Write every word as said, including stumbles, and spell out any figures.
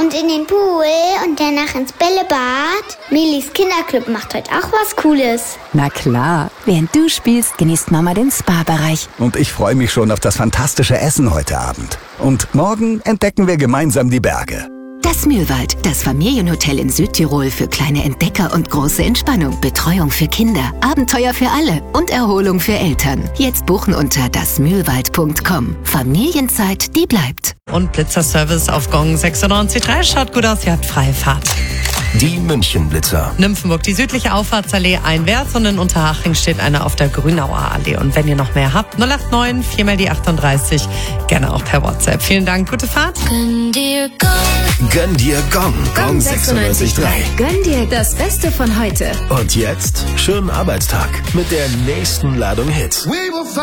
Und in den Pool und danach ins Bällebad. Milis Kinderclub macht heute auch was Cooles. Na klar, während du spielst, genießt Mama den Spa-Bereich. Und ich freue mich schon auf das fantastische Essen heute Abend. Und morgen entdecken wir gemeinsam die Berge. Das Mühlwald, das Familienhotel in Südtirol für kleine Entdecker und große Entspannung. Betreuung für Kinder, Abenteuer für alle und Erholung für Eltern. Jetzt buchen unter das mühlwald punkt com. Familienzeit, die bleibt. Und Blitzerservice auf Gong sechsundneunzig Komma drei. Schaut gut aus, ihr habt freie Fahrt. Die München-Blitzer. Nymphenburg, die südliche Auffahrtsallee einwärts und in Unterhaching steht eine auf der Grünauer Allee. Und wenn ihr noch mehr habt, null acht neun, vier mal die achtunddreißig, gerne auch per WhatsApp. Vielen Dank, gute Fahrt. Gönn dir Gong. Gönn dir Gong. Gong sechsundneunzig Komma drei. Gönn dir das Beste von heute. Und jetzt schönen Arbeitstag mit der nächsten Ladung Hits.